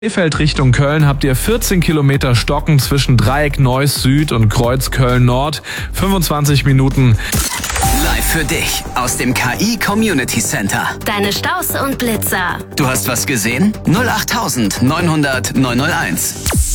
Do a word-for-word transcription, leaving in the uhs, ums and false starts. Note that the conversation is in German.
Krefeld Richtung Köln habt ihr vierzehn Kilometer Stocken zwischen Dreieck Neuss Süd und Kreuz Köln Nord. fünfundzwanzig Minuten. Live für dich aus dem K I Community Center. Deine Staus und Blitzer. Du hast was gesehen? null acht neunhundert neunhunderт neunhunderteins.